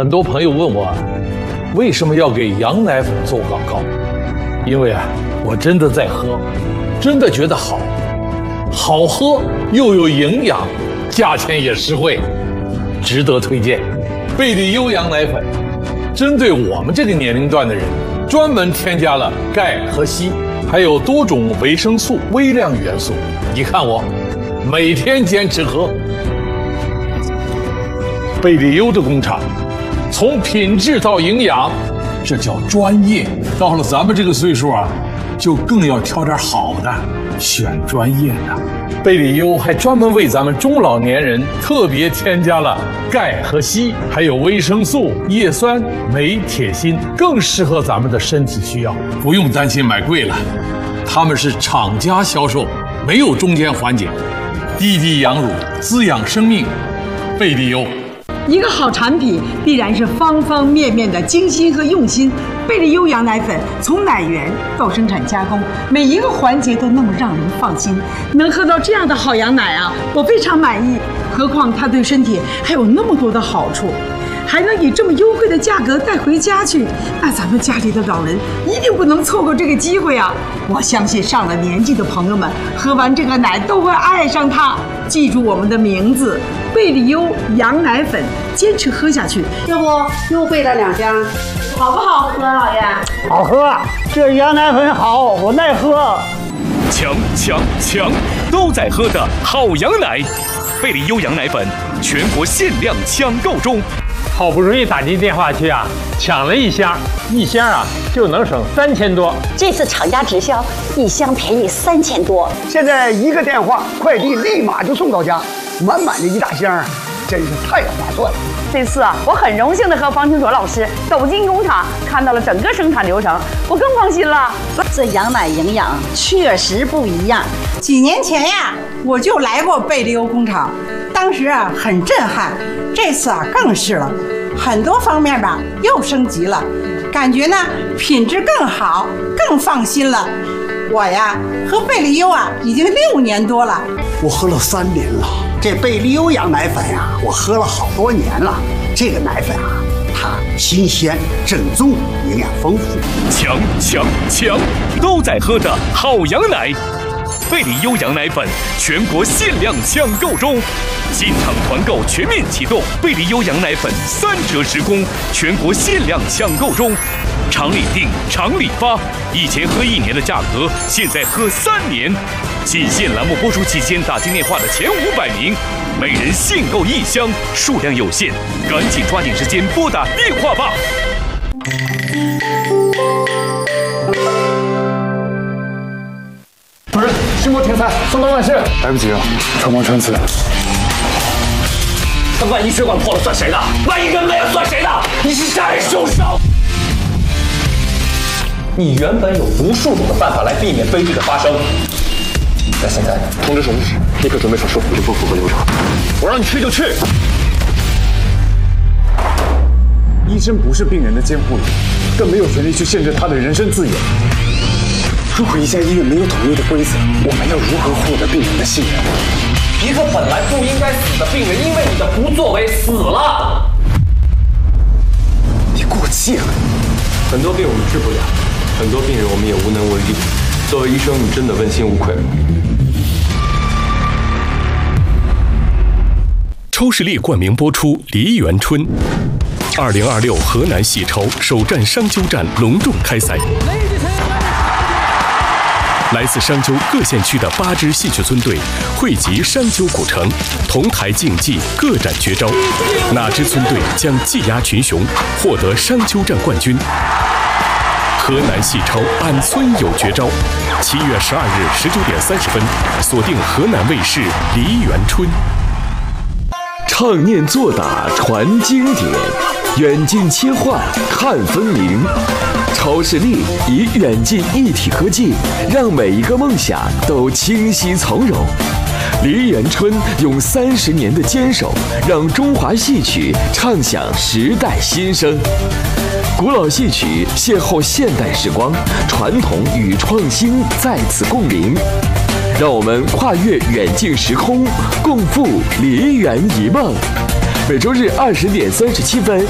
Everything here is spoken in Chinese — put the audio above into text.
很多朋友问我，为什么要给羊奶粉做广告？因为我真的在喝，真的觉得好喝又有营养，价钱也实惠，值得推荐。贝利优羊奶粉针对我们这个年龄段的人，专门添加了钙和硒，还有多种维生素、微量元素。你看我每天坚持喝。贝利优的工厂，从品质到营养，这叫专业。到了咱们这个岁数就更要挑点好的，选专业的。贝利优还专门为咱们中老年人特别添加了钙和硒，还有维生素、叶酸、镁、铁、锌，更适合咱们的身体需要。不用担心买贵了，他们是厂家销售，没有中间环节。滴滴羊乳，滋养生命。贝利优。 一个好产品必然是方方面面的精心和用心。贝利优羊奶粉从奶源到生产加工，每一个环节都那么让人放心。能喝到这样的好羊奶我非常满意。何况它对身体还有那么多的好处，还能以这么优惠的价格带回家去，那咱们家里的老人一定不能错过这个机会我相信上了年纪的朋友们喝完这个奶都会爱上它。记住我们的名字，贝利优羊奶粉，坚持喝下去。 要不又备了2箱，好不好喝，老爷？ 好喝，这羊奶粉好，我耐喝。 强，都在喝的好羊奶，贝利优羊奶粉全国限量抢购中。 好不容易打进电话去抢了1箱，1箱就能省3000多。 这次厂家直销，1箱便宜3000多。 现在一个电话，快递立马就送到家，满满的1大箱，真是太划算了。 这次我很荣幸的和方清卓老师走进工厂，看到了整个生产流程，我更放心了。 这羊奶营养确实不一样。 几年前我就来过贝利优工厂，当时很震撼。这次更是了，很多方面又升级了，感觉呢品质更好，更放心了。我喝贝利优已经6年多了， 我喝了3年了。这贝利优羊奶粉我喝了好多年了。这个奶粉它新鲜、正宗、营养丰富。 强，都在喝的好羊奶，贝利优羊奶粉全国限量抢购中。进场团购全面启动，贝利优羊奶粉3折时供，全国限量抢购中。厂里订，厂里发，以前喝1年的价格，现在喝3年。仅限栏目播出期间打进电话的前500名，每人限购1箱，数量有限，赶紧抓紧时间拨打电话吧。 主任，新模停餐，送到万事。 来不及了，穿帮穿刺。 那万一血管破了算谁的？万一人没了算谁的？你是杀人凶手！你原本有无数种的办法来避免悲剧的发生，但现在通知手术室，立刻准备手术，这不符合流程。我让你去就去。 医生不是病人的监护人，更没有权利去限制他的人身自由。如果一家医院没有统一的规则，我们要如何获得病人的信任？ 一个本来不应该死的病人，因为你的不作为死了。 你过气了。 很多病我们治不了，很多病人我们也无能为力。作为医生，你真的问心无愧吗？ 超视力冠名播出《梨园春》，2026河南戏超首站商丘站隆重开赛。来自商丘各县区的8支戏曲村队汇集商丘古城，同台竞技，各展绝招。哪支村队将技压群雄，获得商丘站冠军？河南戏超俺村有绝招，7月12日19点30分，锁定河南卫视《梨园春》。 唱念做打传经典，远近切换看分明。超视力以远近一体科技，让每一个梦想都清晰从容。梨园春用30年的坚守，让中华戏曲唱响时代新声。古老戏曲邂逅现代时光，传统与创新在此共鸣。让我们跨越远近时空，共赴梨园一梦。每周日20点37分